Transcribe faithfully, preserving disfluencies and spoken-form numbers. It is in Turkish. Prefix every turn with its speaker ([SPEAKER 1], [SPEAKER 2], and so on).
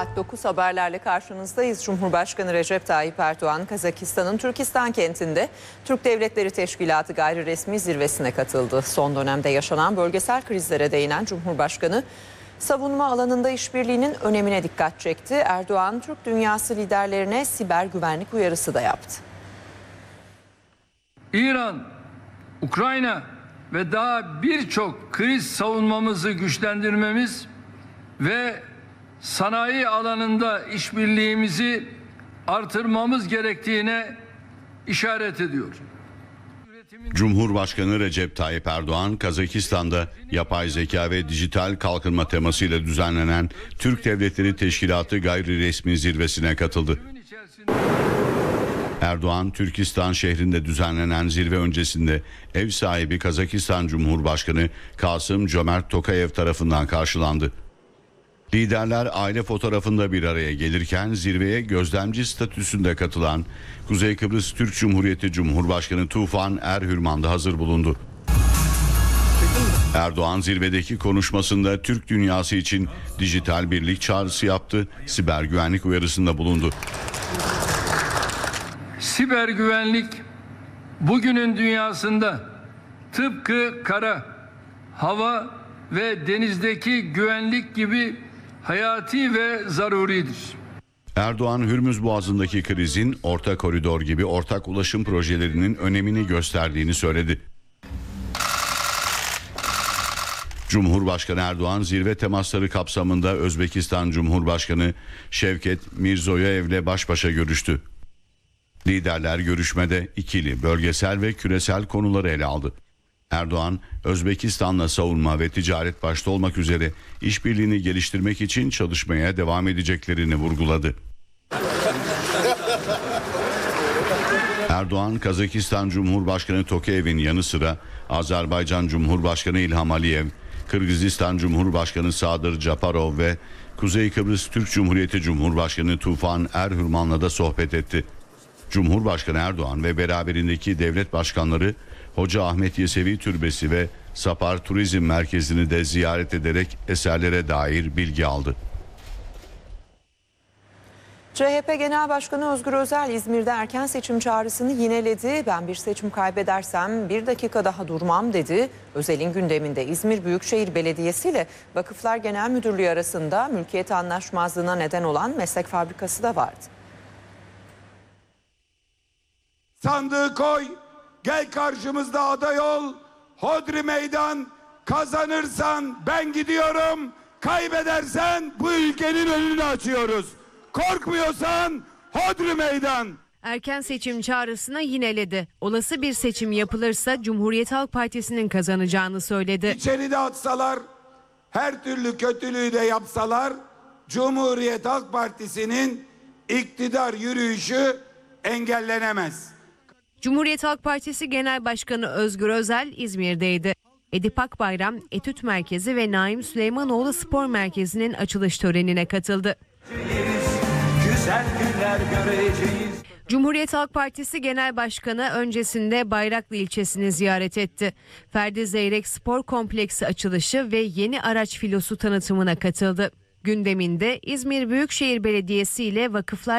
[SPEAKER 1] Saat dokuz haberlerle karşınızdayız. Cumhurbaşkanı Recep Tayyip Erdoğan, Kazakistan'ın Türkistan kentinde Türk Devletleri Teşkilatı gayriresmi zirvesine katıldı. Son dönemde yaşanan bölgesel krizlere değinen Cumhurbaşkanı, savunma alanında işbirliğinin önemine dikkat çekti. Erdoğan, Türk dünyası liderlerine siber güvenlik uyarısı da yaptı.
[SPEAKER 2] İran, Ukrayna ve daha birçok kriz savunmamızı güçlendirmemiz ve sanayi alanında işbirliğimizi artırmamız gerektiğine işaret ediyor.
[SPEAKER 3] Cumhurbaşkanı Recep Tayyip Erdoğan, Kazakistan'da yapay zeka ve dijital kalkınma temasıyla düzenlenen Türk Devletleri Teşkilatı gayriresmi zirvesine katıldı. Erdoğan, Türkistan şehrinde düzenlenen zirve öncesinde ev sahibi Kazakistan Cumhurbaşkanı Kasım-Jomart Tokayev tarafından karşılandı. Liderler aile fotoğrafında bir araya gelirken zirveye gözlemci statüsünde katılan Kuzey Kıbrıs Türk Cumhuriyeti Cumhurbaşkanı Tufan Erhürman da hazır bulundu. Erdoğan zirvedeki konuşmasında Türk dünyası için dijital birlik çağrısı yaptı, siber güvenlik uyarısında bulundu.
[SPEAKER 2] Siber güvenlik bugünün dünyasında tıpkı kara, hava ve denizdeki güvenlik gibi hayati ve zaruridir.
[SPEAKER 3] Erdoğan, Hürmüz Boğazı'ndaki krizin orta koridor gibi ortak ulaşım projelerinin önemini gösterdiğini söyledi. Cumhurbaşkanı Erdoğan zirve temasları kapsamında Özbekistan Cumhurbaşkanı Şevket Mirzoyev'le baş başa görüştü. Liderler görüşmede ikili, bölgesel ve küresel konuları ele aldı. Erdoğan, Özbekistan'la savunma ve ticaret başta olmak üzere işbirliğini geliştirmek için çalışmaya devam edeceklerini vurguladı. Erdoğan, Kazakistan Cumhurbaşkanı Tokayev'in yanı sıra Azerbaycan Cumhurbaşkanı İlham Aliyev, Kırgızistan Cumhurbaşkanı Sadır Japarov ve Kuzey Kıbrıs Türk Cumhuriyeti Cumhurbaşkanı Tufan Erhürman'la da sohbet etti. Cumhurbaşkanı Erdoğan ve beraberindeki devlet başkanları Hoca Ahmet Yesevi Türbesi ve Sapar Turizm Merkezi'ni de ziyaret ederek eserlere dair bilgi aldı.
[SPEAKER 1] C H P Genel Başkanı Özgür Özel İzmir'de erken seçim çağrısını yineledi. Ben bir seçim kaybedersem bir dakika daha durmam dedi. Özel'in gündeminde İzmir Büyükşehir Belediyesi ile Vakıflar Genel Müdürlüğü arasında mülkiyet anlaşmazlığına neden olan meslek fabrikası da vardı.
[SPEAKER 4] Sandığı koy, gel karşımızda aday ol, hodri meydan, kazanırsan ben gidiyorum, kaybedersen bu ülkenin önünü açıyoruz. Korkmuyorsan hodri meydan.
[SPEAKER 5] Erken seçim çağrısına yineledi. Olası bir seçim yapılırsa Cumhuriyet Halk Partisi'nin kazanacağını söyledi.
[SPEAKER 4] İçeride atsalar, her türlü kötülüğü de yapsalar, Cumhuriyet Halk Partisi'nin iktidar yürüyüşü engellenemez.
[SPEAKER 5] Cumhuriyet Halk Partisi Genel Başkanı Özgür Özel İzmir'deydi. Edip Akbayram Etüt Merkezi ve Naim Süleymanoğlu Spor Merkezi'nin açılış törenine katıldı. Güzel günler göreceğiz. Cumhuriyet Halk Partisi Genel Başkanı öncesinde Bayraklı ilçesini ziyaret etti. Ferdi Zeyrek Spor Kompleksi açılışı ve yeni araç filosu tanıtımına katıldı. Gündeminde İzmir Büyükşehir Belediyesi ile Vakıflar